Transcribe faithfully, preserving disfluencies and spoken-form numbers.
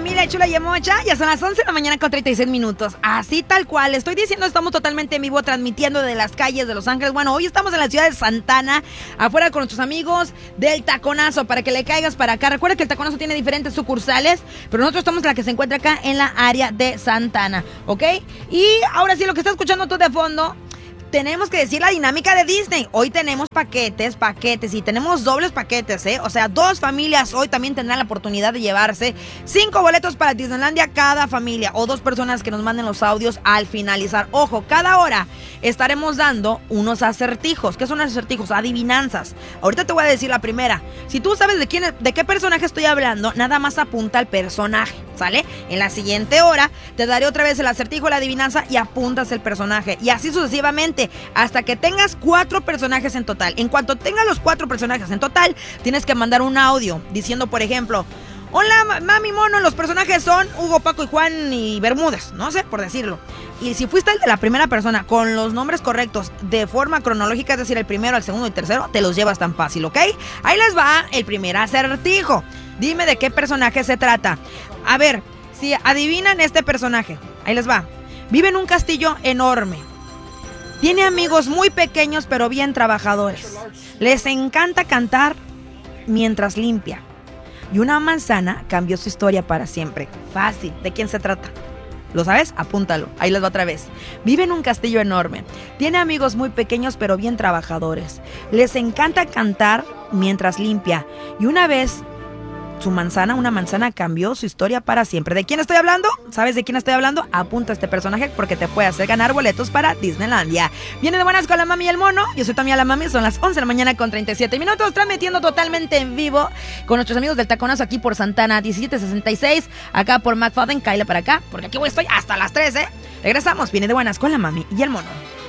familia chula y mocha. Ya son las once de la mañana con treinta y seis minutos. Así tal cual, estoy diciendo, estamos totalmente en vivo transmitiendo de las calles de Los Ángeles. Bueno, hoy estamos en la ciudad de Santana, afuera con nuestros amigos del Taconazo, para que le caigas para acá. Recuerda que el Taconazo tiene diferentes sucursales, pero nosotros estamos en la que se encuentra acá en la área de Santana, ¿ok? Y ahora sí, lo que está escuchando tú de fondo, tenemos que decir la dinámica de Disney. Hoy tenemos paquetes, paquetes y tenemos dobles paquetes, ¿eh? O sea, dos familias hoy también tendrán la oportunidad de llevarse cinco boletos para Disneylandia cada familia, o dos personas que nos manden los audios al finalizar. Ojo, cada hora estaremos dando unos acertijos. ¿Qué son acertijos? Adivinanzas. Ahorita te voy a decir la primera. Si tú sabes de quién, de qué personaje estoy hablando, nada más apunta al personaje, ¿sale? En la siguiente hora te daré otra vez el acertijo, la adivinanza y apuntas el personaje. Y así sucesivamente, hasta que tengas cuatro personajes en total. En cuanto tengas los cuatro personajes en total, tienes que mandar un audio diciendo, por ejemplo: hola, mami mono, los personajes son Hugo, Paco y Juan y Bermúdez, no sé, por decirlo. Y si fuiste el de la primera persona con los nombres correctos de forma cronológica, es decir, el primero, el segundo y tercero, te los llevas tan fácil, ¿ok? Ahí les va el primer acertijo. Dime de qué personaje se trata. A ver, si adivinan este personaje, ahí les va. Vive en un castillo enorme. Tiene amigos muy pequeños pero bien trabajadores. Les encanta cantar mientras limpia. Y una manzana cambió su historia para siempre. Fácil. ¿De quién se trata? ¿Lo sabes? Apúntalo. Ahí les va otra vez. Vive en un castillo enorme. Tiene amigos muy pequeños pero bien trabajadores. Les encanta cantar mientras limpia. Y una vez su manzana, una manzana cambió su historia para siempre. ¿De quién estoy hablando? ¿Sabes de quién estoy hablando? Apunta a este personaje porque te puede hacer ganar boletos para Disneylandia. Viene de buenas con la mami y el mono. Yo soy también la mami. Son las once de la mañana con treinta y siete minutos. Transmitiendo totalmente en vivo con nuestros amigos del Taconazo aquí por Santana diecisiete sesenta y seis. Acá por McFadden. Cáele para acá porque aquí voy, estoy hasta las tres, ¿eh? Regresamos. Viene de buenas con la mami y el mono.